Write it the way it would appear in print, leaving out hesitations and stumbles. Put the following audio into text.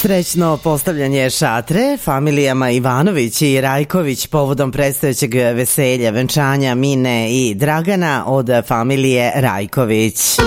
Srećno postavljanje šatre familijama Ivanović i Rajković povodom predstojećeg veselja, venčanja Mine i Dragana od familije Rajković.